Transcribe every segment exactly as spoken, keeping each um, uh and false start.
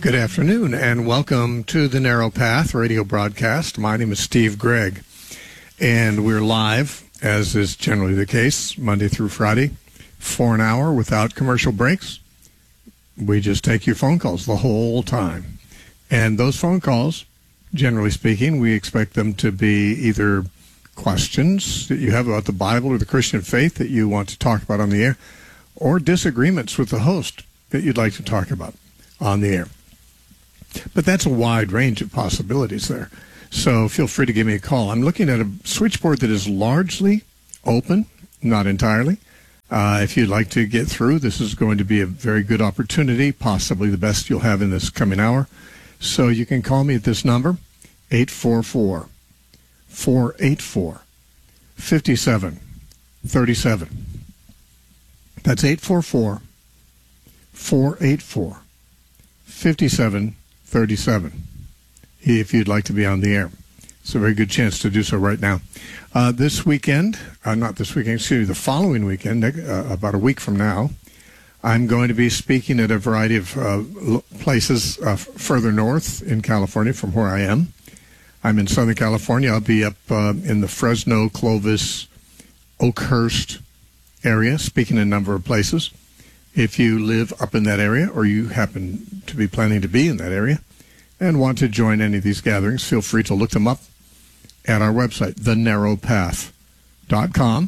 Good afternoon, and welcome to the Narrow Path radio broadcast. My name is Steve Gregg, and we're live, as is generally the case, Monday through Friday, for an hour without commercial breaks. We just take your phone calls the whole time. And those phone calls, generally speaking, we expect them to be either questions that you have about the Bible or the Christian faith that you want to talk about on the air, or disagreements with the host that you'd like to talk about on the air. But that's a wide range of possibilities there. So feel free to give me a call. I'm looking at a switchboard that is largely open, not entirely. Uh, if you'd like to get through, this is going to be a very good opportunity, possibly the best you'll have in this coming hour. So you can call me at this number, eight four four, four eight four, five seven three seven. That's eight four four, four eight four, five seven thirty-seven, if you'd like to be on the air. It's a very good chance to do so right now. Uh, this weekend, uh, not this weekend, excuse me, the following weekend, uh, about a week from now, I'm going to be speaking at a variety of uh, places uh, further north in California from where I am. I'm in Southern California. I'll be up uh, in the Fresno, Clovis, Oakhurst area, speaking in a number of places. If you live up in that area, or you happen to be planning to be in that area and want to join any of these gatherings, feel free to look them up at our website, the narrow path dot com.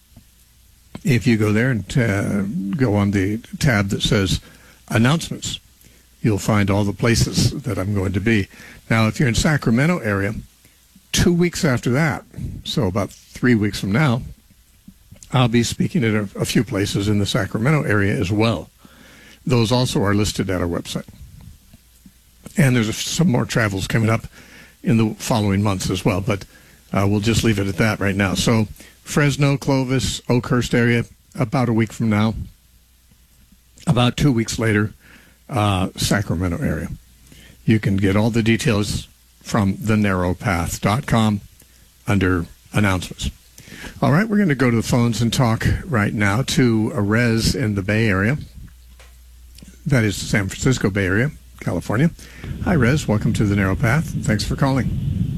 If you go there and uh, go on the tab that says announcements, you'll find all the places that I'm going to be. Now, if you're in Sacramento area, two weeks after that, so about three weeks from now, I'll be speaking at a, a few places in the Sacramento area as well. Those also are listed at our website. And there's a, some more travels coming up in the following months as well, but uh, we'll just leave it at that right now. So Fresno, Clovis, Oakhurst area, about a week from now. About two weeks later, uh, Sacramento area. You can get all the details from the narrow path dot com under announcements. All right, we're going to go to the phones and talk right now to Rez in the Bay Area. That is the San Francisco Bay Area, California. Hi, Rez. Welcome to the Narrow Path. Thanks for calling.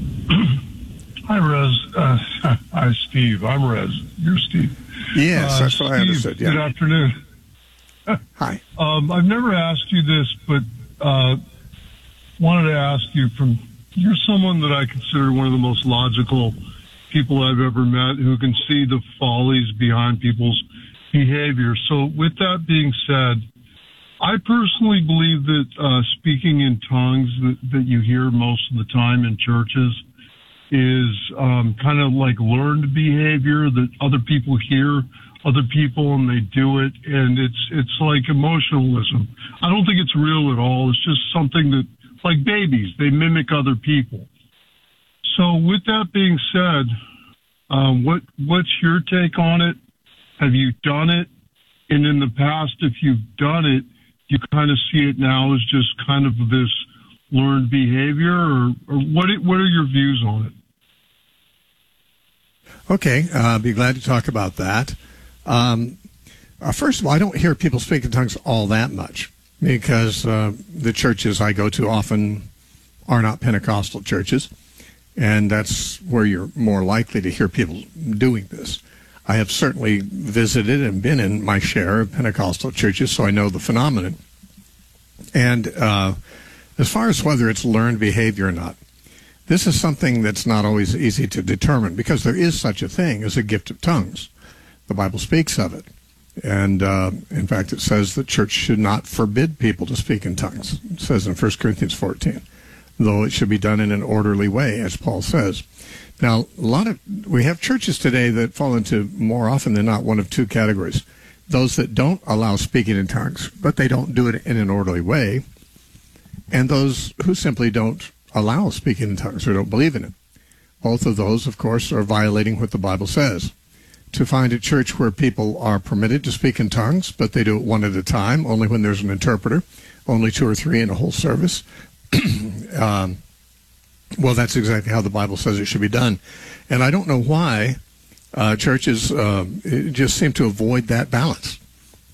Hi, Rez. Uh, hi, Steve. I'm Rez. You're Steve. Yes, uh, that's what Steve, I understood. Yeah. Good afternoon. Hi. Um, I've never asked you this, but uh, wanted to ask you from, you're someone that I consider one of the most logical people I've ever met who can see the follies behind people's behavior. So with that being said, I personally believe that uh, speaking in tongues that, that you hear most of the time in churches is um, kind of like learned behavior that other people hear other people and they do it, and it's it's like emotionalism. I don't think it's real at all. It's just something that, like babies, they mimic other people. So with that being said, um, what what's your take on it? Have you done it? And in the past, if you've done it, you kind of see it now as just kind of this learned behavior, or, or what what are your views on it? Okay, uh, I'll be glad to talk about that. Um, uh, first of all, I don't hear people speak in tongues all that much because uh, the churches I go to often are not Pentecostal churches. And that's where you're more likely to hear people doing this. I have certainly visited and been in my share of Pentecostal churches, so I know the phenomenon. And uh, as far as whether it's learned behavior or not, this is something that's not always easy to determine because there is such a thing as a gift of tongues. The Bible speaks of it. And, uh, in fact, it says the church should not forbid people to speak in tongues. It says in First Corinthians fourteen. Though it should be done in an orderly way, as Paul says. Now, a lot of we have churches today that fall into, more often than not, one of two categories. Those that don't allow speaking in tongues, but they don't do it in an orderly way, and those who simply don't allow speaking in tongues or don't believe in it. Both of those, of course, are violating what the Bible says. To find a church where people are permitted to speak in tongues, but they do it one at a time, only when there's an interpreter, only two or three in a whole service, um, well, that's exactly how the Bible says it should be done. And I don't know why uh, churches uh, just seem to avoid that balance.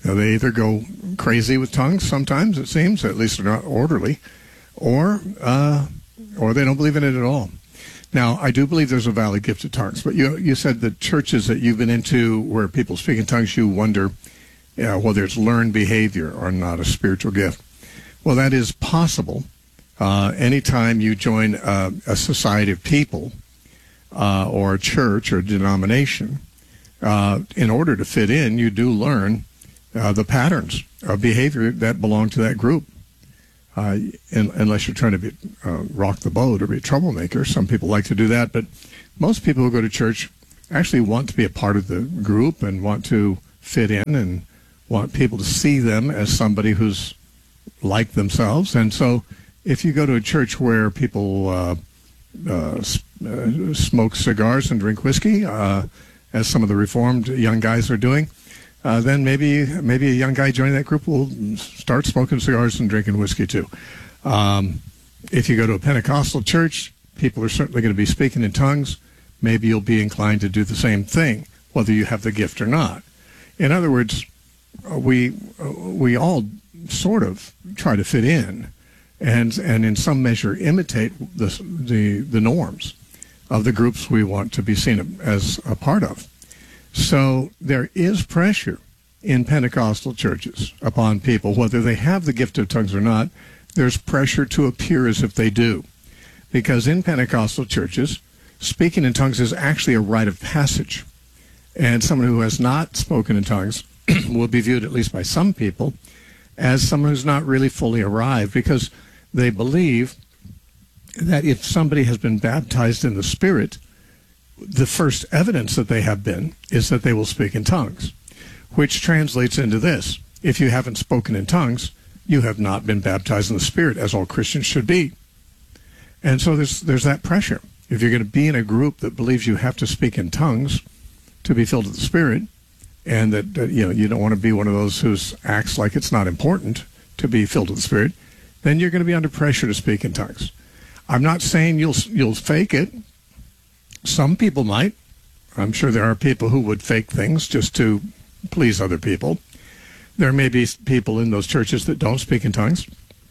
Now, they either go crazy with tongues sometimes, it seems, at least they're not orderly, or uh, or they don't believe in it at all. Now, I do believe there's a valid gift of tongues, but you you said the churches that you've been into where people speak in tongues, you wonder uh, whether it's learned behavior or not a spiritual gift. Well, that is possible. Uh, anytime you join uh, a society of people uh, or a church or a denomination, uh, in order to fit in, you do learn uh, the patterns of behavior that belong to that group. Uh, in, unless you're trying to be, uh, rock the boat or be a troublemaker. Some people like to do that, but most people who go to church actually want to be a part of the group and want to fit in and want people to see them as somebody who's like themselves. And so if you go to a church where people uh, uh, uh, smoke cigars and drink whiskey, uh, as some of the Reformed young guys are doing, Uh, then maybe maybe a young guy joining that group will start smoking cigars and drinking whiskey too. Um, if you go to a Pentecostal church, people are certainly going to be speaking in tongues. Maybe you'll be inclined to do the same thing, whether you have the gift or not. In other words, we we all sort of try to fit in, and and in some measure imitate the the, the norms of the groups we want to be seen as a part of. So there is pressure in Pentecostal churches upon people, whether they have the gift of tongues or not. There's pressure to appear as if they do. Because in Pentecostal churches, speaking in tongues is actually a rite of passage. And someone who has not spoken in tongues will be viewed, at least by some people, as someone who's not really fully arrived, because they believe that if somebody has been baptized in the Spirit, the first evidence that they have been is that they will speak in tongues, which translates into this. If you haven't spoken in tongues, you have not been baptized in the Spirit, as all Christians should be. And so there's there's that pressure. If you're going to be in a group that believes you have to speak in tongues to be filled with the Spirit, and that, that you know you don't want to be one of those who acts like it's not important to be filled with the Spirit, then you're going to be under pressure to speak in tongues. I'm not saying you'll you'll fake it. Some people might. I'm sure there are people who would fake things just to please other people. There may be people in those churches that don't speak in tongues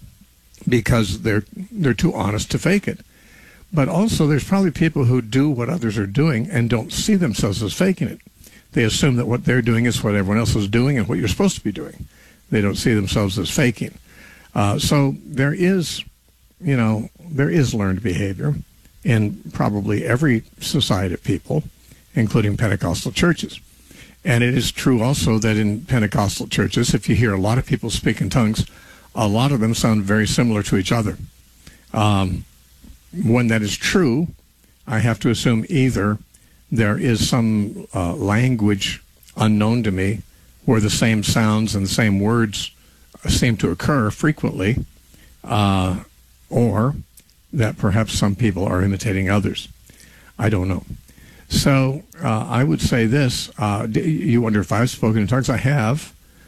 because they're they're too honest to fake it. But also there's probably people who do what others are doing and don't see themselves as faking it. They assume that what they're doing is what everyone else is doing and what you're supposed to be doing. They don't see themselves as faking. Uh, so there is, you know, there is learned behavior in probably every society of people, including Pentecostal churches. And it is true also that in Pentecostal churches, if you hear a lot of people speak in tongues, a lot of them sound very similar to each other. Um, when that is true, I have to assume either there is some uh, language unknown to me where the same sounds and the same words seem to occur frequently, uh, or that perhaps some people are imitating others. I don't know. So uh, I would say this. Uh, you wonder if I've spoken in tongues? I have.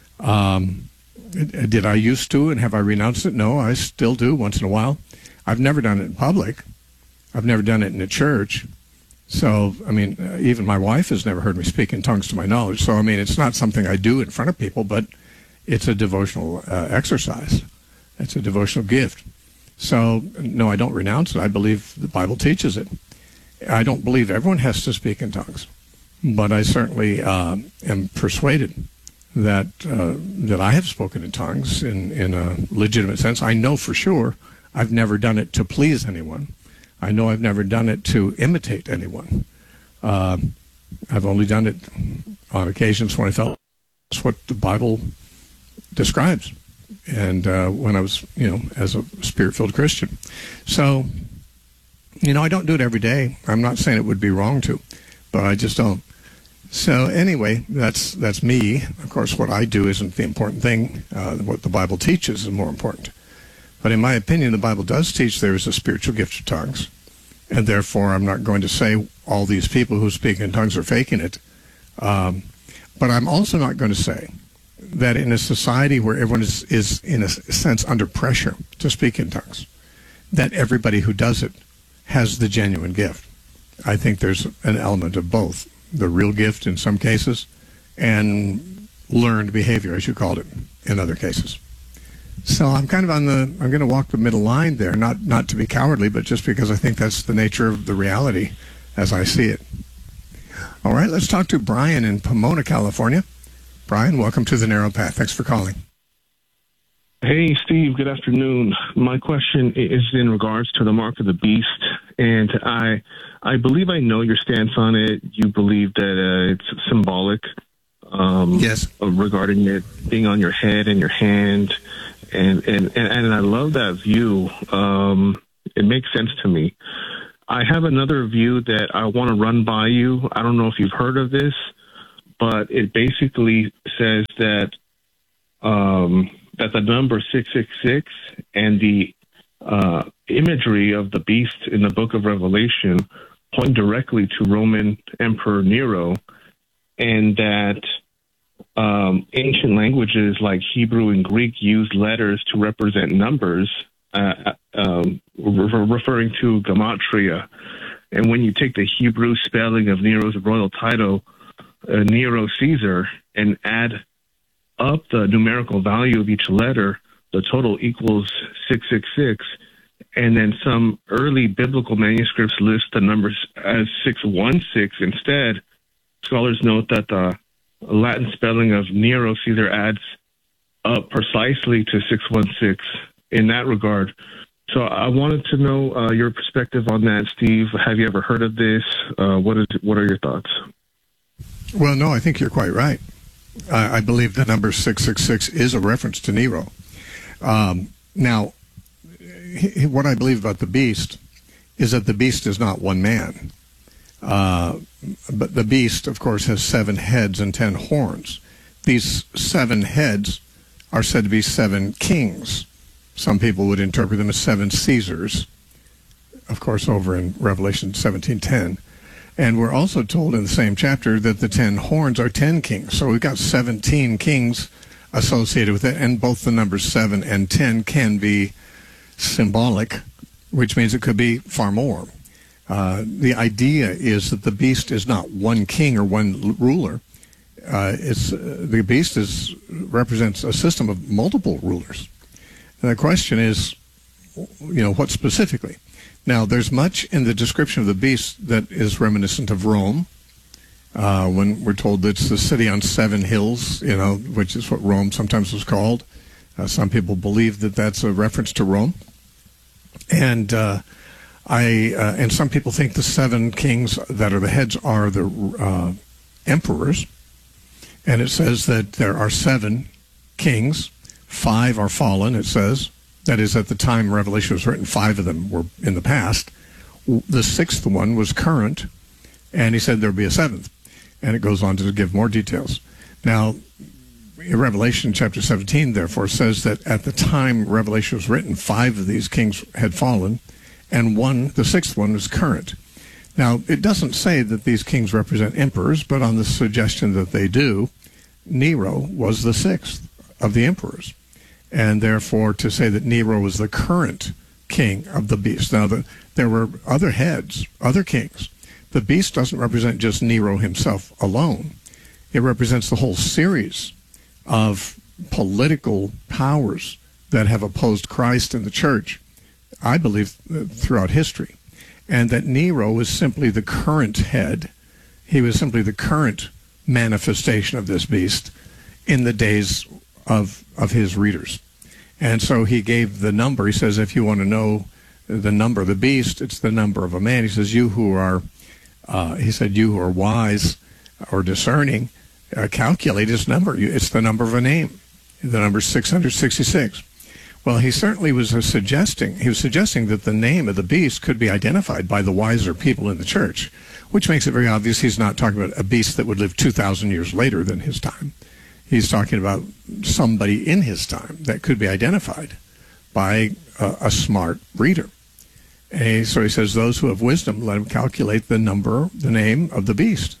Um, did I used to, and have I renounced it? No, I still do once in a while. I've never done it in public. I've never done it in a church. So, I mean, uh, even my wife has never heard me speak in tongues to my knowledge. So, I mean, it's not something I do in front of people, but it's a devotional uh, exercise. It's a devotional gift. So, no, I don't renounce it. I believe the Bible teaches it. I don't believe everyone has to speak in tongues, but I certainly uh, am persuaded that uh, that I have spoken in tongues in, in a legitimate sense. I know for sure I've never done it to please anyone. I know I've never done it to imitate anyone. Uh, I've only done it on occasions when I felt that's what the Bible describes. And uh, when I was, you know, as a Spirit-filled Christian. So, you know, I don't do it every day. I'm not saying it would be wrong to, but I just don't. So anyway, that's that's me. Of course, what I do isn't the important thing. Uh, what the Bible teaches is more important. But in my opinion, the Bible does teach there is a spiritual gift of tongues. And therefore, I'm not going to say all these people who speak in tongues are faking it. Um, but I'm also not going to say that in a society where everyone is, is, in a sense, under pressure to speak in tongues, that everybody who does it has the genuine gift. I think there's an element of both, the real gift in some cases, and learned behavior, as you called it, in other cases. So I'm kind of on the, I'm going to walk the middle line there, not, not to be cowardly, but just because I think that's the nature of the reality as I see it. All right, let's talk to Brian in Pomona, California. Brian, welcome to The Narrow Path. Thanks for calling. Hey, Steve, good afternoon. My question is in regards to the mark of the beast, and I I believe I know your stance on it. You believe that uh, it's symbolic um, yes. regarding it being on your head and your hand, and, and, and, and I love that view. Um, it makes sense to me. I have another view that I want to run by you. I don't know if you've heard of this, but it basically says that um, that the number six six six and the uh, imagery of the beast in the book of Revelation point directly to Roman Emperor Nero, and that um, ancient languages like Hebrew and Greek use letters to represent numbers, uh, um, re- referring to gematria. And when you take the Hebrew spelling of Nero's royal title, uh, Nero Caesar, and add up the numerical value of each letter, the total equals six six six. And then some early biblical manuscripts list the numbers as six one six instead. Scholars note that the Latin spelling of Nero Caesar adds up precisely to six one six in that regard. So I wanted to know uh, your perspective on that, Steve. Have you ever heard of this? Uh, what is? What are your thoughts? Well, no, I think you're quite right. I, I believe the number six six six is a reference to Nero. Um, now, he, what I believe about the beast is that the beast is not one man. Uh, but the beast, of course, has seven heads and ten horns. These seven heads are said to be seven kings. Some people would interpret them as seven Caesars, of course, over in Revelation seventeen ten. And we're also told in the same chapter that the ten horns are ten kings. So we've got seventeen kings associated with it, and both the numbers seven and ten can be symbolic, which means it could be far more. Uh, the idea is that the beast is not one king or one ruler. Uh, it's uh, the beast is represents a system of multiple rulers. And the question is, you know, what specifically? Now, there's much in the description of the beast that is reminiscent of Rome. Uh, when we're told that it's the city on seven hills, you know, which is what Rome sometimes was called. Uh, some people believe that that's a reference to Rome. And uh, I uh, and some people think the seven kings that are the heads are the uh, emperors. And it says that there are seven kings. Five are fallen, it says. That is, at the time Revelation was written, five of them were in the past. The sixth one was current, and he said there would be a seventh. And it goes on to give more details. Now, Revelation chapter seventeen, therefore, says that at the time Revelation was written, five of these kings had fallen, and one, the sixth one, was current. Now, it doesn't say that these kings represent emperors, but on the suggestion that they do, Nero was the sixth of the emperors. And therefore, to say that Nero was the current king of the beast. Now, the, there were other heads, other kings. The beast doesn't represent just Nero himself alone. It represents the whole series of political powers that have opposed Christ and the church, I believe, throughout history. And that Nero was simply the current head. He was simply the current manifestation of this beast in the days of of his readers. And so he gave the number. He says, if you want to know the number of the beast, it's the number of a man. He says, you who are, uh, he said, you who are wise or discerning, uh, calculate his number. It's the number of a name. The number is six hundred sixty-six. Well, he certainly was uh, suggesting, he was suggesting that the name of the beast could be identified by the wiser people in the church, which makes it very obvious he's not talking about a beast that would live two thousand years later than his time. He's talking about somebody in his time that could be identified by a, a smart reader. And so he says, those who have wisdom, let them calculate the number, the name of the beast.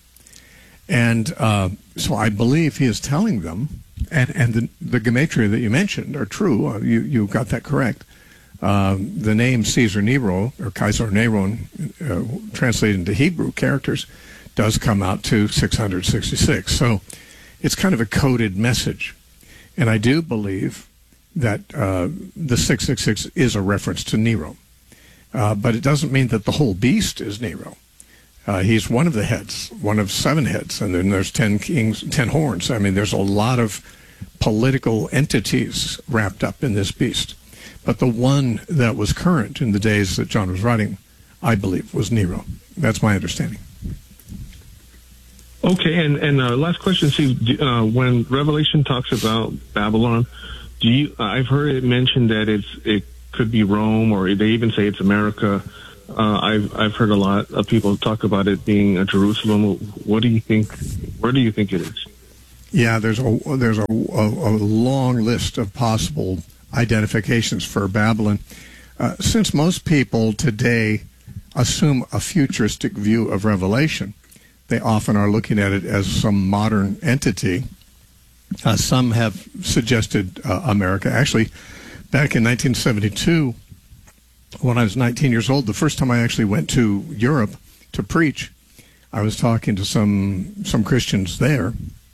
And uh, so I believe he is telling them, and, and the, the gematria that you mentioned are true. Uh, you, you got that correct. Um, the name Caesar Nero, or Kaiser Nero, uh, translated into Hebrew characters, does come out to six hundred sixty-six. So it's kind of a coded message. And I do believe that uh, the six six six is a reference to Nero. Uh, but it doesn't mean that the whole beast is Nero. Uh, he's one of the heads, one of seven heads, and then there's ten kings, ten horns. I mean, there's a lot of political entities wrapped up in this beast. But the one that was current in the days that John was writing, I believe, was Nero. That's my understanding. Okay, and and uh, last question, Steve. Uh, when Revelation talks about Babylon, do you? Uh, I've heard it mentioned that it's it could be Rome, or they even say it's America. Uh, I've I've heard a lot of people talk about it being a Jerusalem. What do you think? Where do you think it is? Yeah, there's a there's a, a, a long list of possible identifications for Babylon. Uh, since most people today assume a futuristic view of Revelation, they often are looking at it as some modern entity. Uh, some have suggested uh, America. Actually, back in nineteen seventy-two, when I was nineteen years old, the first time I actually went to Europe to preach, I was talking to some some Christians there,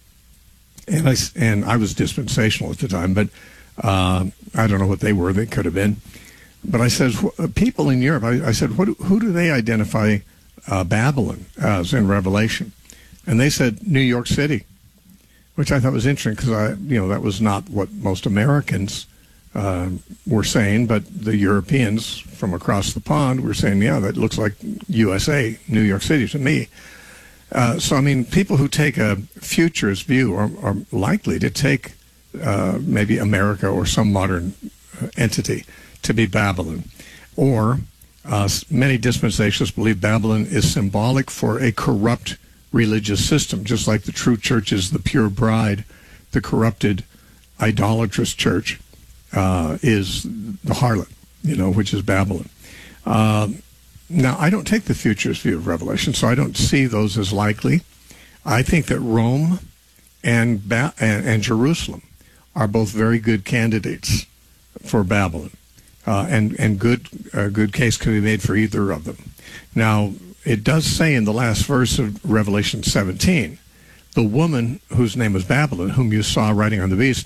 and I, and I was dispensational at the time, but uh, I don't know what they were. They could have been. But I said, people in Europe, I, I said, what, who do they identify uh, Babylon as in Revelation? And they said New York City, which I thought was interesting because I, you know, that was not what most Americans uh, were saying, but the Europeans from across the pond were saying, yeah, that looks like U S A, New York City to me. Uh, so, I mean, people who take a futurist view are, are likely to take uh, maybe America or some modern entity to be Babylon. Or uh, many dispensationalists believe Babylon is symbolic for a corrupt religious system, just like the true church is the pure bride. The corrupted, idolatrous church uh, is the harlot, you know, which is Babylon. Uh, now, I don't take the futurist view of Revelation, so I don't see those as likely. I think that Rome and, ba- and, and Jerusalem are both very good candidates for Babylon. Uh, and and good uh, good case could be made for either of them. Now, it does say in the last verse of Revelation seventeen, the woman whose name was Babylon, whom you saw riding on the beast,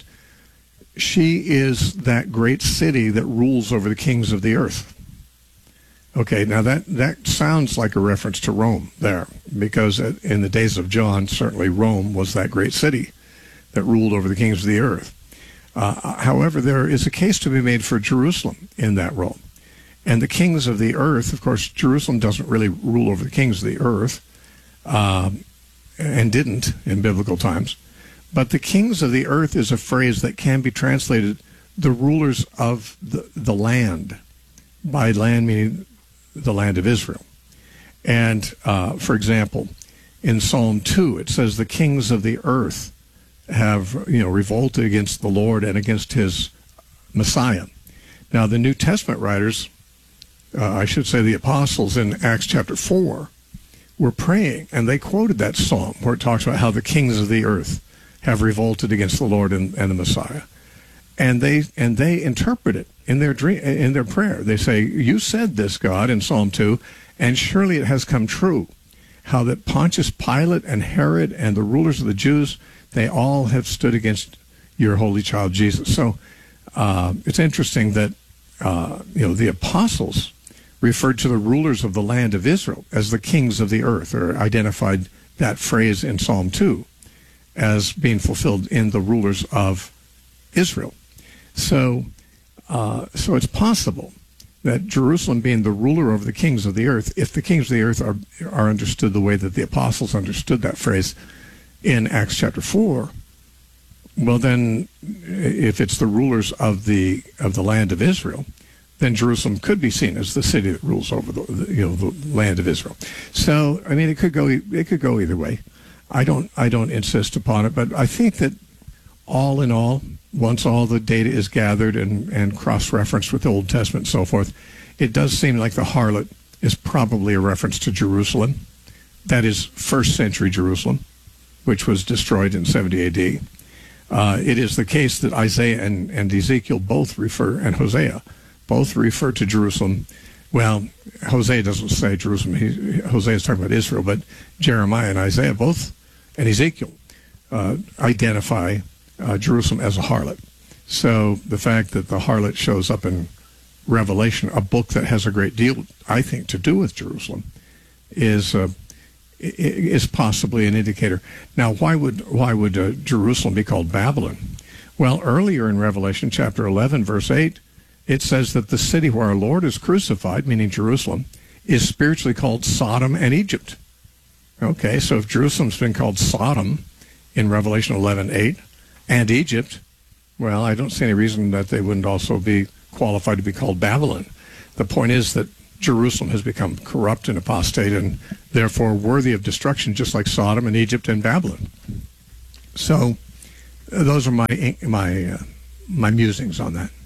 she is that great city that rules over the kings of the earth. Okay, now that, that sounds like a reference to Rome there, because in the days of John, certainly Rome was that great city that ruled over the kings of the earth. Uh, however, there is a case to be made for Jerusalem in that role. And the kings of the earth, of course, Jerusalem doesn't really rule over the kings of the earth, um, and didn't in biblical times. But the kings of the earth is a phrase that can be translated the rulers of the, the land, by land meaning the land of Israel. And, uh, for example, in Psalm two, it says the kings of the earth have, you know, revolted against the Lord and against his Messiah. Now, the New Testament writers, uh, I should say the apostles in Acts chapter four, were praying, and they quoted that psalm where it talks about how the kings of the earth have revolted against the Lord and, and the Messiah. And they and they interpret it in their dream, in their prayer. They say, you said this, God, in Psalm two, and surely it has come true, how that Pontius Pilate and Herod and the rulers of the Jews, they all have stood against your holy child Jesus. So uh, it's interesting that uh, you know the apostles referred to the rulers of the land of Israel as the kings of the earth, or identified that phrase in Psalm two as being fulfilled in the rulers of Israel. So, uh, so it's possible that Jerusalem being the ruler over the kings of the earth, if the kings of the earth are are understood the way that the apostles understood that phrase in Acts chapter four, well then, if it's the rulers of the of the land of Israel, then Jerusalem could be seen as the city that rules over the, the you know the land of Israel. So I mean, it could go it could go either way. I don't I don't insist upon it, but I think that all in all, once all the data is gathered and and cross-referenced with the Old Testament and so forth, it does seem like the harlot is probably a reference to Jerusalem. That is first century Jerusalem, which was destroyed in seventy A D. Uh, it is the case that Isaiah and, and Ezekiel both refer, and Hosea, both refer to Jerusalem. Well, Hosea doesn't say Jerusalem. He, Hosea is talking about Israel, but Jeremiah and Isaiah both, and Ezekiel, uh, identify uh, Jerusalem as a harlot. So the fact that the harlot shows up in Revelation, a book that has a great deal, I think, to do with Jerusalem, is uh, is possibly an indicator. Now, why would why would uh, Jerusalem be called Babylon? Well, earlier in Revelation chapter eleven, verse eight, it says that the city where our Lord is crucified, meaning Jerusalem, is spiritually called Sodom and Egypt. Okay, so if Jerusalem's been called Sodom in Revelation eleven eight and Egypt, well, I don't see any reason that they wouldn't also be qualified to be called Babylon. The point is that Jerusalem has become corrupt and apostate and therefore worthy of destruction, just like Sodom and Egypt and Babylon. So those are my my uh, my musings on that.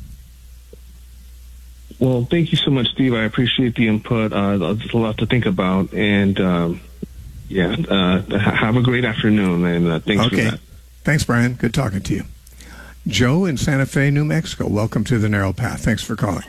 Well, thank you so much, Steve. I appreciate the input. Uh, there's a lot to think about, and um, yeah, uh, have a great afternoon, and uh, thanks okay. for that. Thanks, Brian. Good talking to you. Joe in Santa Fe, New Mexico. Welcome to the Narrow Path. Thanks for calling.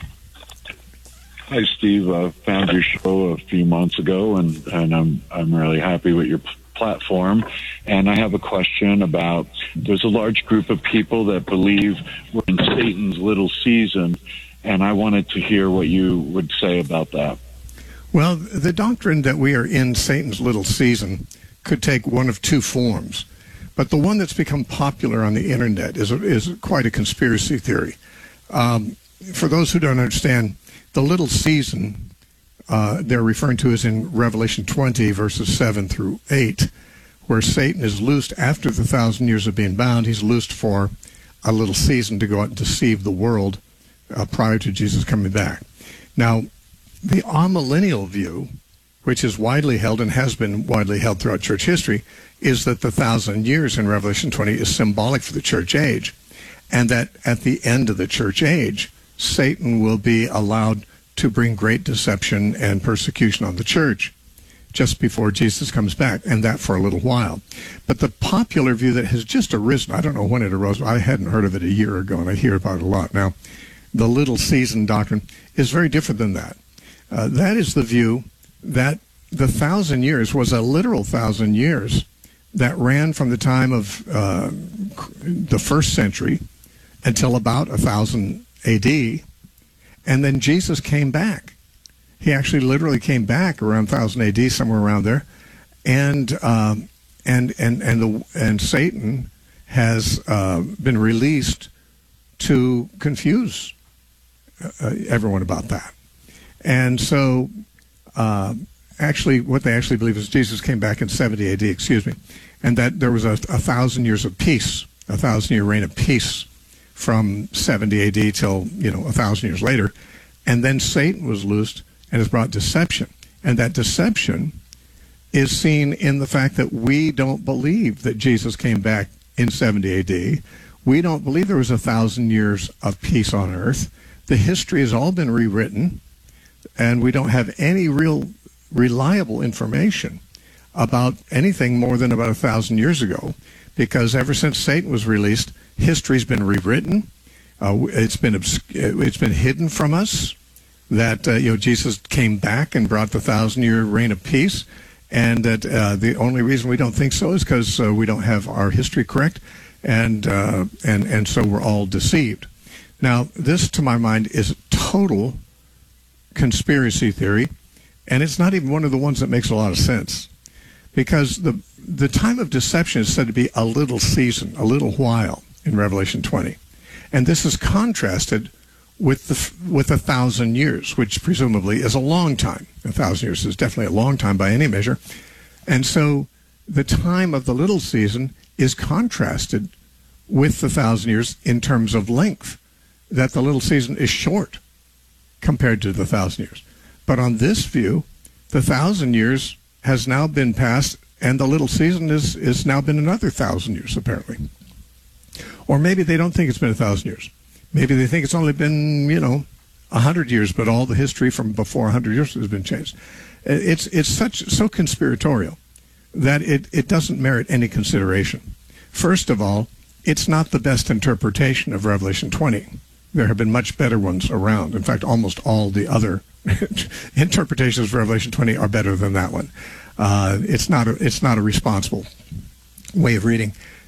Hi, Steve. I found your show a few months ago, and, and I'm I'm really happy with your p- platform. And I have a question about, there's a large group of people that believe we're in Satan's little season, and I wanted to hear what you would say about that. Well, the doctrine that we are in Satan's little season could take one of two forms. But the one that's become popular on the internet is a, is quite a conspiracy theory. Um, for those who don't understand, the little season uh, they're referring to is in Revelation twenty, verses seven through eight, where Satan is loosed after the thousand years of being bound. He's loosed for a little season to go out and deceive the world uh, prior to Jesus coming back. Now, the amillennial view, which is widely held and has been widely held throughout church history, is that the thousand years in Revelation twenty is symbolic for the church age, and that at the end of the church age, Satan will be allowed to bring great deception and persecution on the church just before Jesus comes back, and that for a little while. But the popular view that has just arisen, I don't know when it arose, I hadn't heard of it a year ago, and I hear about it a lot now, the little season doctrine is very different than that. Uh, that is the view that the thousand years was a literal thousand years that ran from the time of uh, the first century until about one thousand A D, and then Jesus came back. He actually literally came back around one thousand A D, somewhere around there, and um, and and and the and Satan has uh, been released to confuse uh, everyone about that, and so. Uh, Actually, what they actually believe is Jesus came back in seventy A D, excuse me, and that there was a, a thousand years of peace, a thousand-year reign of peace from seventy A D till, you know, a thousand years later. And then Satan was loosed and has brought deception. And that deception is seen in the fact that we don't believe that Jesus came back in seventy A D. We don't believe there was a thousand years of peace on earth. The history has all been rewritten, and we don't have any real reliable information about anything more than about a thousand years ago, because ever since Satan was released, history's been rewritten. Uh, it's been obs- it's been hidden from us that uh, you know Jesus came back and brought the thousand-year reign of peace, and that uh, the only reason we don't think so is because uh, we don't have our history correct, and uh, and and so we're all deceived. Now, this, to my mind, is total conspiracy theory. And it's not even one of the ones that makes a lot of sense, because the the time of deception is said to be a little season, a little while in Revelation twenty. And this is contrasted with the with a thousand years, which presumably is a long time. A thousand years is definitely a long time by any measure. And so the time of the little season is contrasted with the thousand years in terms of length, that the little season is short compared to the thousand years. But on this view, the thousand years has now been passed, and the little season is, is now been another thousand years, apparently. Or maybe they don't think it's been a thousand years. Maybe they think it's only been, you know, a hundred years, but all the history from before a hundred years has been changed. It's it's such so conspiratorial that it, it doesn't merit any consideration. First of all, it's not the best interpretation of Revelation twenty. There have been much better ones around. In fact, almost all the other interpretations of Revelation twenty are better than that one. Uh, it's not a, it's not a responsible way of reading.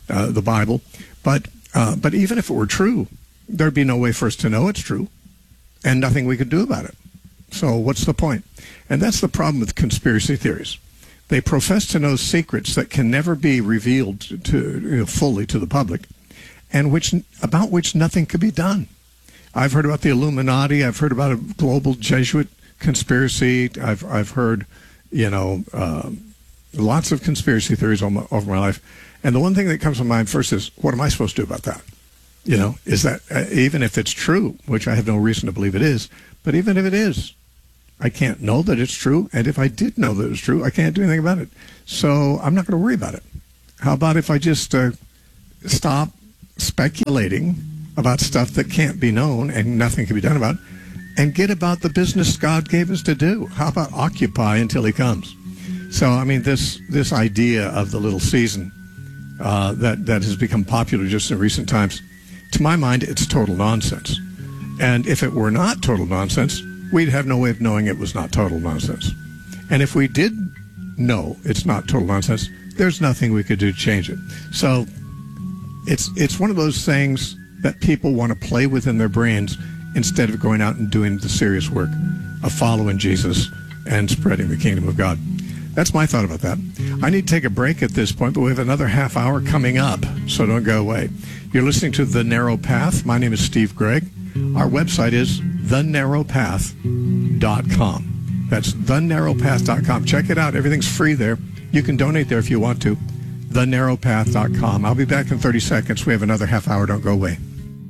uh, the Bible. But uh, but even if it were true, there'd be no way for us to know it's true, and nothing we could do about it. So what's the point? And that's the problem with conspiracy theories. They profess to know secrets that can never be revealed to, to you know, fully to the public, and which about which nothing could be done. I've heard about the Illuminati. I've heard about a global Jesuit conspiracy. I've I've heard, you know, uh, lots of conspiracy theories over my, over my life. And the one thing that comes to mind first is, what am I supposed to do about that? You know, is that uh, even if it's true, which I have no reason to believe it is, but even if it is, I can't know that it's true. And if I did know that it's true, I can't do anything about it. So I'm not going to worry about it. How about if I just uh, stop speculating about stuff that can't be known and nothing can be done about, and get about the business God gave us to do? How about occupy until he comes? So, I mean, this this idea of the little season uh, that, that has become popular just in recent times, to my mind, it's total nonsense. And if it were not total nonsense, we'd have no way of knowing it was not total nonsense. And if we did know it's not total nonsense, there's nothing we could do to change it. So it's it's one of those things that people want to play with in their brains instead of going out and doing the serious work of following Jesus and spreading the kingdom of God. That's my thought about that. I need to take a break at this point, but we have another half hour coming up, so don't go away. You're listening to The Narrow Path. My name is Steve Gregg. Our website is the narrow path dot com. That's the narrow path dot com. Check it out. Everything's free there. You can donate there if you want to. the narrow path dot com. I'll be back in thirty seconds. We have another half hour. Don't go away.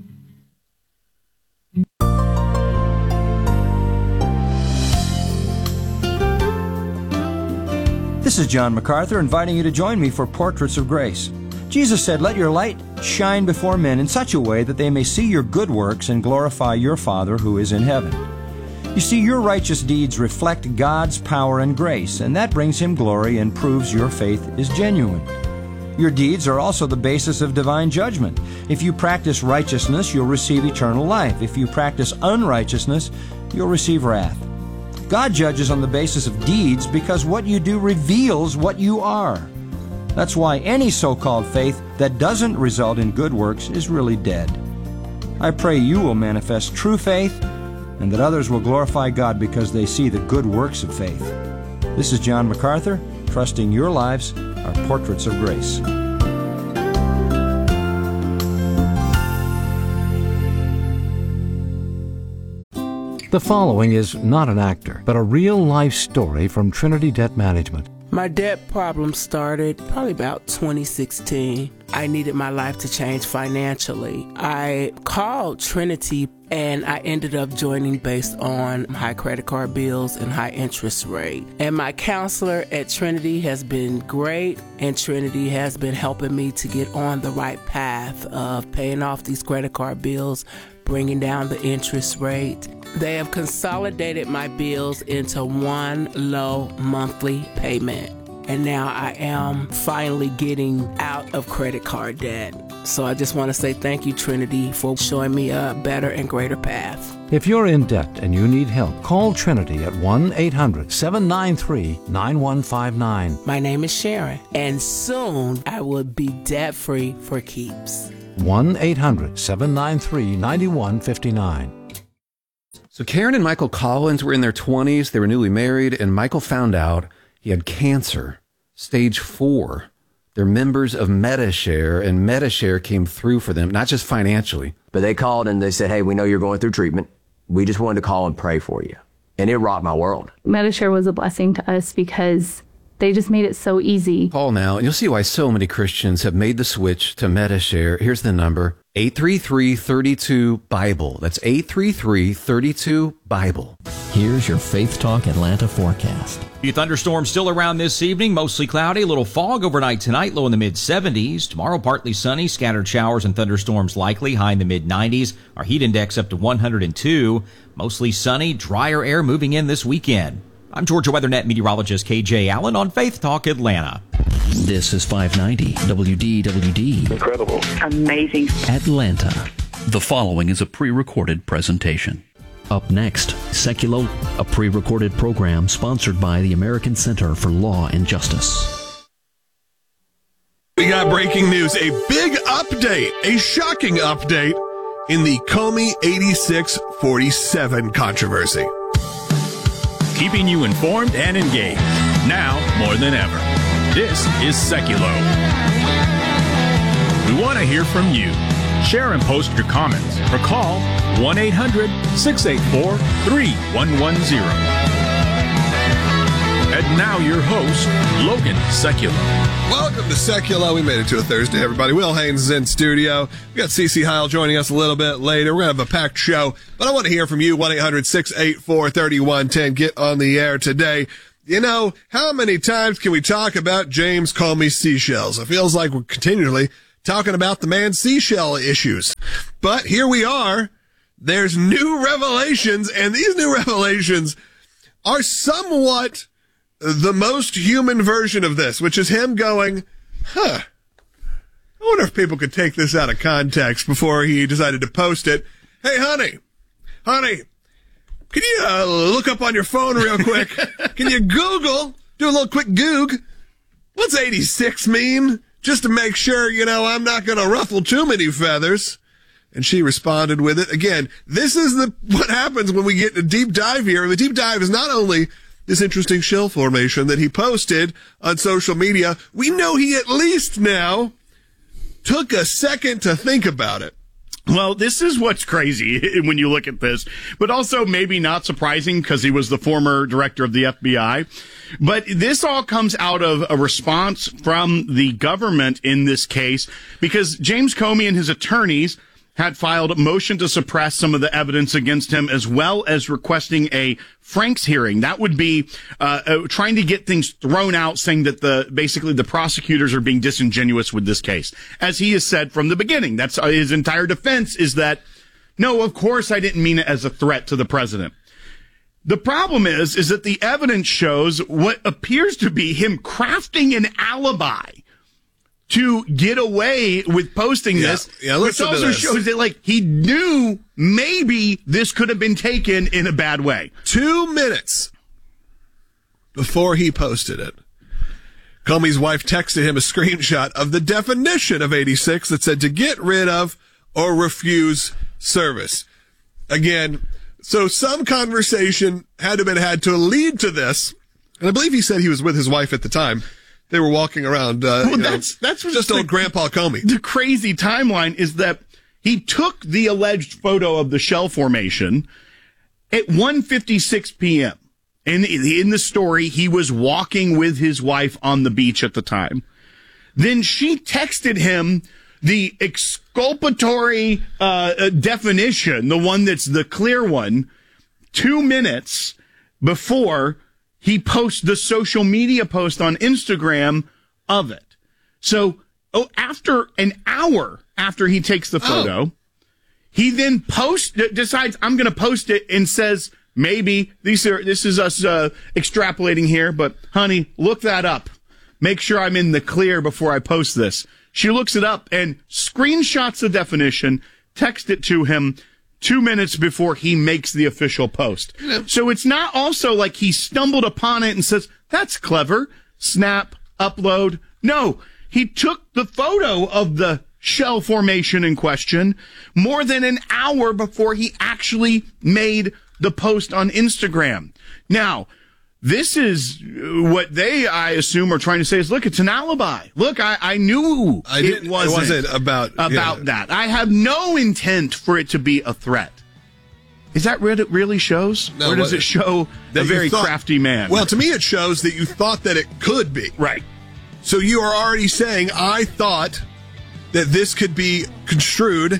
This is John MacArthur inviting you to join me for Portraits of Grace. Jesus said, "Let your light shine before men in such a way that they may see your good works and glorify your Father who is in heaven." You see, your righteous deeds reflect God's power and grace, and that brings Him glory and proves your faith is genuine. Your deeds are also the basis of divine judgment. If you practice righteousness, you'll receive eternal life. If you practice unrighteousness, you'll receive wrath. God judges on the basis of deeds because what you do reveals what you are. That's why any so-called faith that doesn't result in good works is really dead. I pray you will manifest true faith and that others will glorify God because they see the good works of faith. This is John MacArthur, trusting your lives are portraits of grace. The following is not an actor, but a real-life story from Trinity Debt Management. My debt problem started probably about twenty sixteen. I needed my life to change financially. I called Trinity and I ended up joining based on high credit card bills and high interest rate. And my counselor at Trinity has been great, and Trinity has been helping me to get on the right path of paying off these credit card bills, bringing down the interest rate. They have consolidated my bills into one low monthly payment. And now I am finally getting out of credit card debt. So I just want to say thank you, Trinity, for showing me a better and greater path. If you're in debt and you need help, call Trinity at one eight hundred seven nine three nine one five nine. My name is Sharon, and soon I will be debt-free for keeps. one eight hundred seven nine three nine one five nine. So Karen and Michael Collins were in their twenties. They were newly married, and Michael found out he had cancer, stage four. They're members of MediShare, and MediShare came through for them, not just financially. But they called and they said, hey, we know you're going through treatment. We just wanted to call and pray for you. And it rocked my world. MediShare was a blessing to us because they just made it so easy. Call now, and you'll see why so many Christians have made the switch to MediShare. Here's the number, eight three three, three two, BIBLE. That's eight three three, three two, BIBLE. Here's your Faith Talk Atlanta forecast. A thunderstorm still around this evening, mostly cloudy, a little fog overnight tonight, low in the mid seventies. Tomorrow, partly sunny, scattered showers and thunderstorms likely, high in the mid nineties. Our heat index up to one hundred two. Mostly sunny, drier air moving in this weekend. I'm Georgia WeatherNet meteorologist K J Allen on Faith Talk Atlanta. This is five ninety W D W D. Incredible. Amazing. Atlanta. The following is a pre-recorded presentation. Up next, Seculo, a pre-recorded program sponsored by the American Center for Law and Justice. We got breaking news, a big update, a shocking update in the Comey eighty-six forty-seven controversy. Keeping you informed and engaged, now more than ever. This is Seculo. We want to hear from you. Share and post your comments or call one eight hundred six eight four three one one zero. And now your host, Logan Seculo. Welcome to Seculo. We made it to a Thursday, everybody. Will Haynes is in studio. We got Cece Heil joining us a little bit later. We're going to have a packed show, but I want to hear from you. one eight hundred six eight four three one one zero. Get on the air today. You know, how many times can we talk about James Comey seashells? It feels like we're continually talking about the man's seashell issues. But here we are. There's new revelations, and these new revelations are somewhat the most human version of this, which is him going, huh, I wonder if people could take this out of context before he decided to post it. Hey, honey, honey, can you uh, look up on your phone real quick? Can you Google, do a little quick Goog? What's eighty-six mean? Just to make sure, you know, I'm not going to ruffle too many feathers. And she responded with it. Again, this is the what happens when we get a deep dive here. The deep dive is not only this interesting shell formation that he posted on social media. We know he at least now took a second to think about it. Well, this is what's crazy when you look at this, but also maybe not surprising because he was the former director of the F B I. But this all comes out of a response from the government in this case because James Comey and his attorneys had filed a motion to suppress some of the evidence against him, as well as requesting a Franks hearing. That would be uh, uh, trying to get things thrown out, saying that the basically the prosecutors are being disingenuous with this case. As he has said from the beginning, that's uh, his entire defense is that, no, of course I didn't mean it as a threat to the president. The problem is, is that the evidence shows what appears to be him crafting an alibi to get away with posting yeah, this, yeah, which also shows that, like, he knew maybe this could have been taken in a bad way. Two minutes before he posted it, Comey's wife texted him a screenshot of the definition of eighty-six that said to get rid of or refuse service. Again, so some conversation had to have been had to lead to this, and I believe he said he was with his wife at the time. They were walking around. Uh, well, you know, that's that's just the, old Grandpa Comey. The crazy timeline is that he took the alleged photo of the shell formation at one fifty-six p.m. And in the story, he was walking with his wife on the beach at the time. Then she texted him the exculpatory uh, definition, the one that's the clear one, two minutes before he posts the social media post on Instagram of it. So, oh, after an hour after he takes the photo, oh. he then posts, decides I'm going to post it and says, maybe these are, this is us uh, extrapolating here, but honey, look that up. Make sure I'm in the clear before I post this. She looks it up and screenshots the definition, texts it to him two minutes before he makes the official post. So it's not also like he stumbled upon it and says, that's clever, snap, upload. No, he took the photo of the shell formation in question more than an hour before he actually made the post on Instagram. Now, this is what they, I assume, are trying to say is, look, it's an alibi. Look, I, I knew I it, wasn't it wasn't about about yeah. that. I have no intent for it to be a threat. Is that what it really shows? No, or does what, it show a very thought, crafty man? Well, to me, it shows that you thought that it could be. Right. So you are already saying, I thought that this could be construed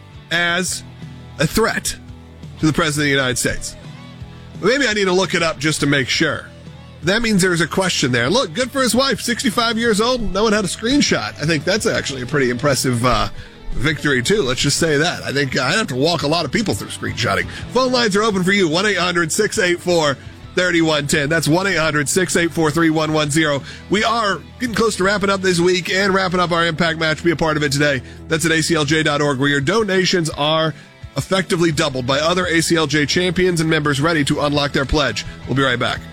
as a threat to the President of the United States. Maybe I need to look it up just to make sure. That means there's a question there. Look, good for his wife, sixty-five years old. No one had a screenshot. I think that's actually a pretty impressive uh, victory, too. Let's just say that. I think I'd have to walk a lot of people through screenshotting. Phone lines are open for you, one eight hundred six eight four three one one zero. That's one eight hundred six eight four three one one zero. We are getting close to wrapping up this week and wrapping up our Impact Match. Be a part of it today. That's at A C L J dot org, where your donations are effectively doubled by other A C L J champions and members ready to unlock their pledge. We'll be right back.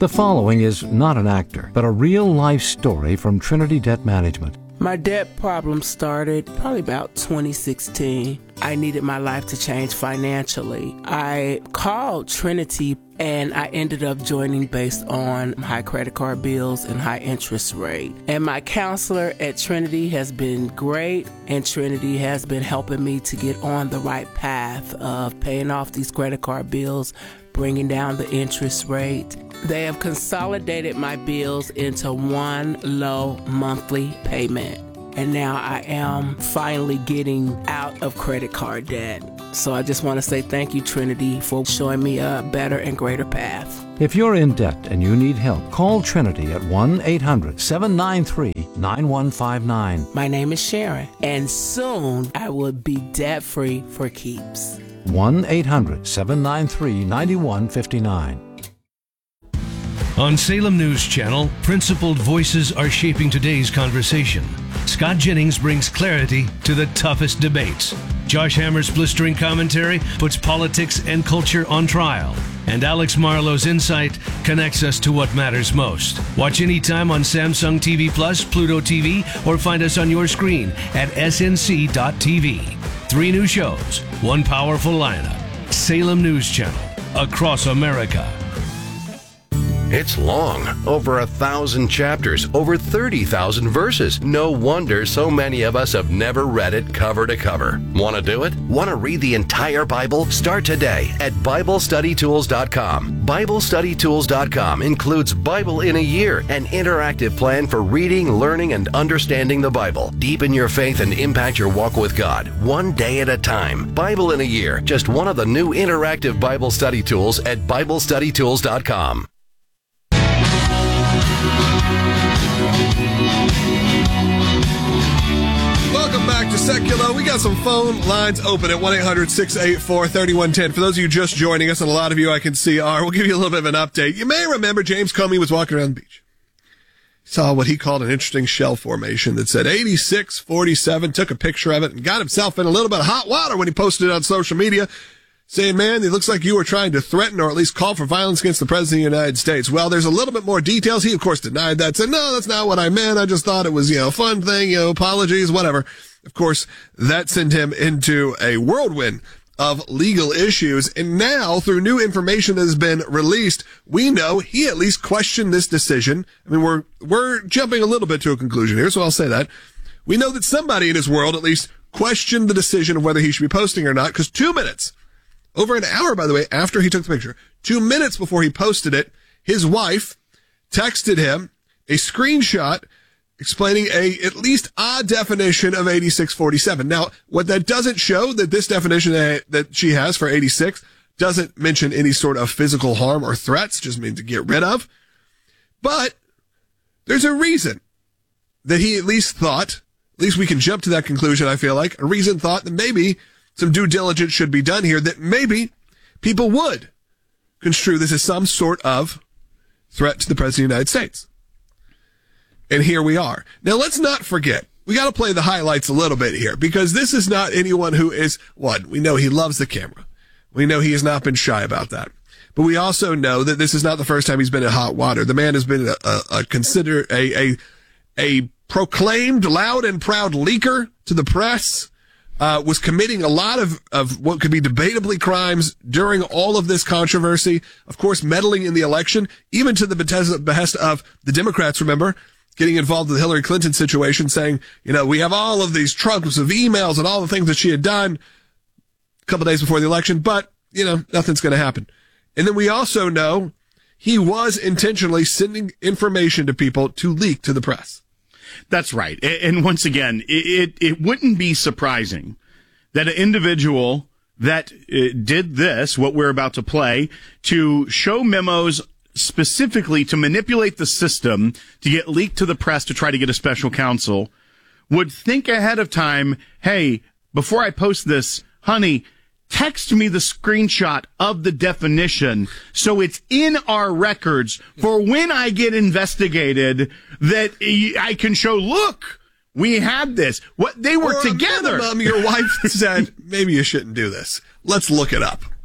The following is not an actor, but a real-life story from Trinity Debt Management. My debt problem started probably about twenty sixteen. I needed my life to change financially. I called Trinity and I ended up joining based on high credit card bills and high interest rate. And my counselor at Trinity has been great, and Trinity has been helping me to get on the right path of paying off these credit card bills, bringing down the interest rate. They have consolidated my bills into one low monthly payment. And now I am finally getting out of credit card debt. So I just want to say thank you, Trinity, for showing me a better and greater path. If you're in debt and you need help, call Trinity at one eight hundred seven nine three nine one five nine. My name is Sharon, and soon I will be debt-free for keeps. one eight hundred seven nine three nine one five nine. On Salem News Channel, principled voices are shaping today's conversation. Scott Jennings brings clarity to the toughest debates. Josh Hammer's blistering commentary puts politics and culture on trial. And Alex Marlowe's insight connects us to what matters most. Watch anytime on Samsung T V Plus, Pluto T V, or find us on your screen at S N C dot T V. Three new shows, one powerful lineup. Salem News Channel, across America. It's long, over a thousand chapters, over thirty thousand verses. No wonder so many of us have never read it cover to cover. Want to do it? Want to read the entire Bible? Start today at Bible Study Tools dot com. Bible Study Tools dot com includes Bible in a Year, an interactive plan for reading, learning, and understanding the Bible. Deepen your faith and impact your walk with God, one day at a time. Bible in a Year, just one of the new interactive Bible study tools at Bible Study Tools dot com. Welcome back to Secular. We got some phone lines open at one eight hundred six eight four three one one zero. For those of you just joining us, and a lot of you I can see are, we'll give you a little bit of an update. You may remember James Comey was walking around the beach. He saw what he called an interesting shell formation that said eighty-six forty-seven, took a picture of it, and got himself in a little bit of hot water when he posted it on social media, saying, man, it looks like you were trying to threaten or at least call for violence against the President of the United States. Well, there's a little bit more details. He, of course, denied that, said, no, that's not what I meant. I just thought it was, you know, a fun thing, you know, apologies, whatever. Of course, that sent him into a whirlwind of legal issues. And now, through new information that has been released, we know he at least questioned this decision. I mean, we're, we're jumping a little bit to a conclusion here, so I'll say that. We know that somebody in his world at least questioned the decision of whether he should be posting or not, because two minutes Over an hour, by the way, after he took the picture, two minutes before he posted it, his wife texted him a screenshot explaining a at least odd definition of eighty-six forty-seven. Now, what that doesn't show, that this definition that, that she has for eighty-six doesn't mention any sort of physical harm or threats, just means to get rid of. But there's a reason that he at least thought, at least we can jump to that conclusion, I feel like, a reason thought that maybe some due diligence should be done here, that maybe people would construe this as some sort of threat to the President of the United States. And here we are. Now, let's not forget, we got to play the highlights a little bit here, because this is not anyone who is, one, we know he loves the camera. We know he has not been shy about that. But we also know that this is not the first time he's been in hot water. The man has been a, a, a consider a, a, a proclaimed loud and proud leaker to the press, uh, was committing a lot of, of what could be debatably crimes during all of this controversy. Of course, meddling in the election, even to the behest of the Democrats, remember, getting involved in the Hillary Clinton situation, saying, you know, we have all of these trunks of emails and all the things that she had done a couple of days before the election, but, you know, nothing's going to happen. And then we also know he was intentionally sending information to people to leak to the press. That's right. And once again, it, it wouldn't be surprising that an individual that did this, what we're about to play, to show memos specifically to manipulate the system to get leaked to the press to try to get a special counsel, would think ahead of time, hey, before I post this, honey, text me the screenshot of the definition so it's in our records for when I get investigated that I can show, look, we had this. What they were or together. Minimum, your wife said, maybe you shouldn't do this. Let's look it up.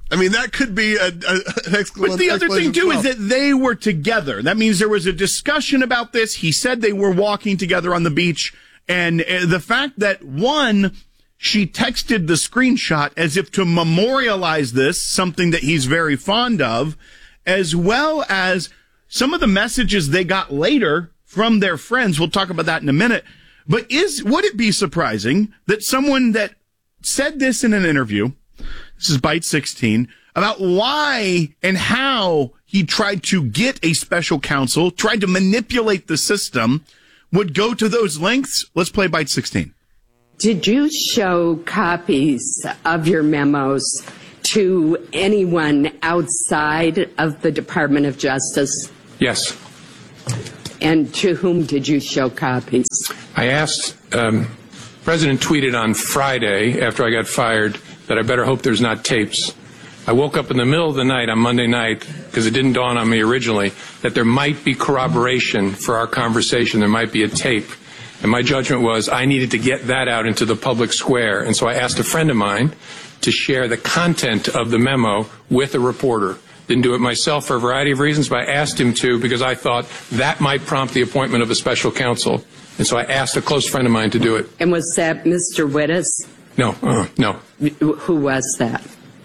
I mean, that could be a, a, an exclamation. But the other thing, too, well. is that they were together. That means there was a discussion about this. He said they were walking together on the beach. And uh, the fact that, one, she texted the screenshot as if to memorialize this, something that he's very fond of, as well as some of the messages they got later from their friends. We'll talk about that in a minute. But is would it be surprising that someone that said this in an interview, this is Byte sixteen, about why and how he tried to get a special counsel, tried to manipulate the system, would go to those lengths? Let's play Byte sixteen. Did you show copies of your memos to anyone outside of the Department of Justice? Yes. And to whom did you show copies? I asked, um, President tweeted on Friday after I got fired that I better hope there's not tapes. I woke up in the middle of the night on Monday night, because it didn't dawn on me originally, that there might be corroboration for our conversation. There might be a tape. And my judgment was I needed to get that out into the public square. And so I asked a friend of mine to share the content of the memo with a reporter. Didn't do it myself for a variety of reasons, but I asked him to because I thought that might prompt the appointment of a special counsel. And so I asked a close friend of mine to do it. And was that Mister Wittes? No, uh, no. Who was that?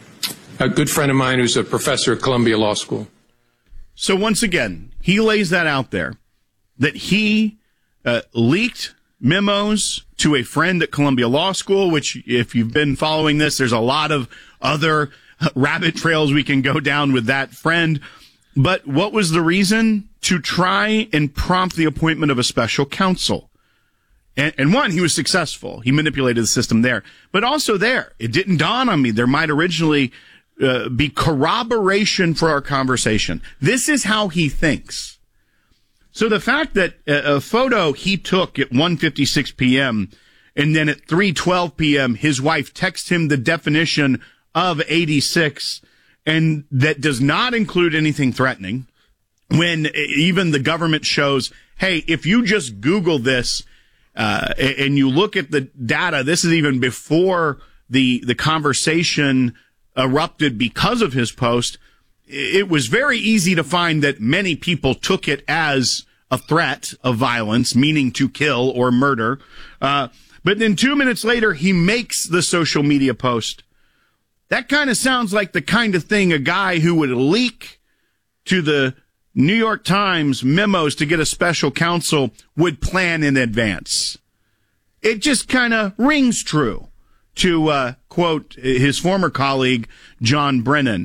A good friend of mine who's a professor at Columbia Law School. So once again, he lays that out there, that he uh, leaked memos to a friend at Columbia Law School, which if you've been following this, there's a lot of other rabbit trails we can go down with that friend. But what was the reason? To try and prompt the appointment of a special counsel. And, and one, he was successful. He manipulated the system there. But also there, it didn't dawn on me. There might originally uh, be corroboration for our conversation. This is how he thinks. So the fact that a, a photo he took at one fifty-six p.m. and then at three twelve p.m. his wife texts him the definition of eighty-six, and that does not include anything threatening, when even the government shows, hey, if you just Google this, Uh, and you look at the data, this is even before the the conversation erupted because of his post. It was very easy to find that many people took it as a threat of violence, meaning to kill or murder. Uh, but then two minutes later, he makes the social media post. That kind of sounds like the kind of thing a guy who would leak to the New York Times memos to get a special counsel would plan in advance. It just kind of rings true, to uh, quote his former colleague, John Brennan.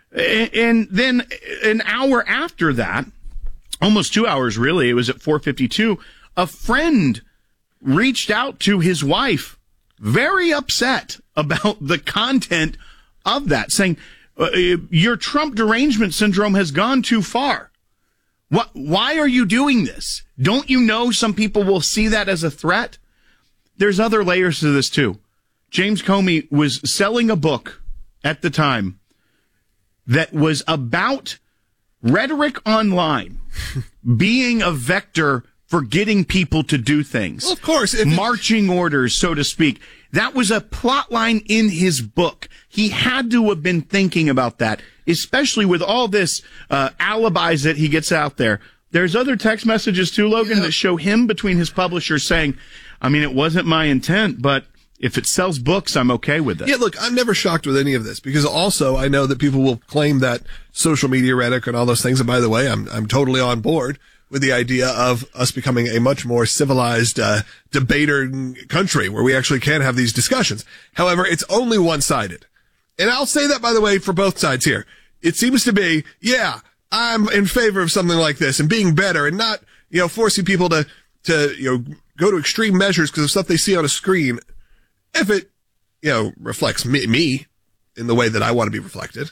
And then an hour after that, almost two hours really, it was at four fifty-two, a friend reached out to his wife, very upset about the content of that, saying, your Trump derangement syndrome has gone too far. What, why are you doing this? Don't you know some people will see that as a threat? There's other layers to this, too. James Comey was selling a book at the time that was about rhetoric online being a vector for getting people to do things. Well, of course. If Marching orders, so to speak. That was a plot line in his book. He had to have been thinking about that, especially with all this uh, alibis that he gets out there. There's other text messages, too, Logan, yeah. that show him between his publishers saying, I mean, it wasn't my intent, but if it sells books, I'm okay with it. Yeah, look, I'm never shocked with any of this, because also I know that people will claim that social media rhetoric and all those things. And by the way, I'm I'm totally on board with the idea of us becoming a much more civilized uh, debater country where we actually can have these discussions. However, it's only one-sided. And I'll say that, by the way, for both sides here. It seems to be, yeah, I'm in favor of something like this and being better and not, you know, forcing people to, to you know, go to extreme measures because of stuff they see on a screen if it, you know, reflects me, me in the way that I want to be reflected.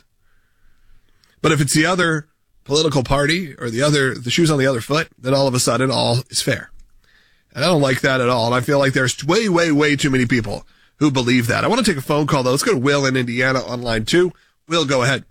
But if it's the other political party or the other, the shoes on the other foot, then all of a sudden all is fair. And I don't like that at all. And I feel like there's way, way, way too many people who believe that. I want to take a phone call, though. Let's go to Will in Indiana on line two. Will, go ahead.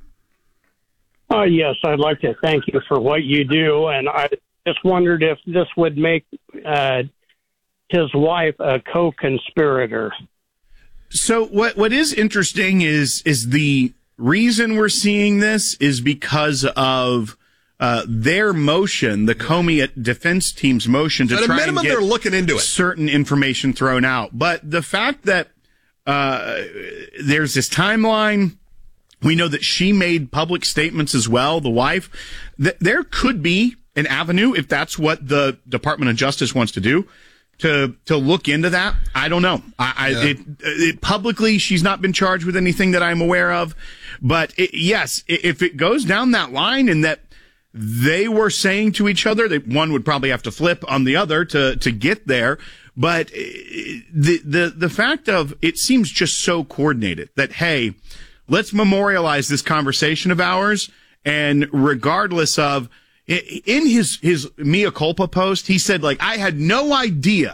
Uh, yes, I'd like to thank you for what you do. And I just wondered if this would make uh, his wife a co-conspirator. So what what is interesting is is the reason we're seeing this is because of uh, their motion, the Comey defense team's motion to So at a try minimum, and get they're looking into it. certain information thrown out. But the fact that uh, there's this timeline, we know that she made public statements as well, the wife, that there could be an avenue, if that's what the Department of Justice wants to do, to to look into that. I don't know. I, I Yeah. it, it, publicly, she's not been charged with anything that I'm aware of. But it, yes, i- if it goes down that line and that they were saying to each other that one would probably have to flip on the other to to get there. But uh, the the the fact of it seems just so coordinated that, hey, let's memorialize this conversation of ours, and regardless of, in his his mea culpa post, he said, like, I had no idea